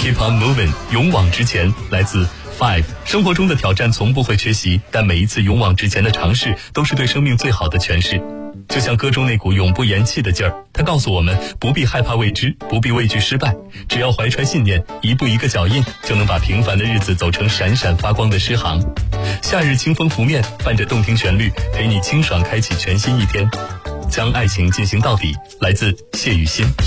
Keep on moving， 勇往直前，来自 Five。生活中的挑战从不会缺席，但每一次勇往直前的尝试，都是对生命最好的诠释。就像歌中那股永不言弃的劲儿，它告诉我们不必害怕未知，不必畏惧失败，只要怀揣信念，一步一个脚印，就能把平凡的日子走成闪闪发光的诗行。夏日清风拂面，伴着动听旋律，陪你清爽开启全新一天，将爱情进行到底。来自谢雨欣。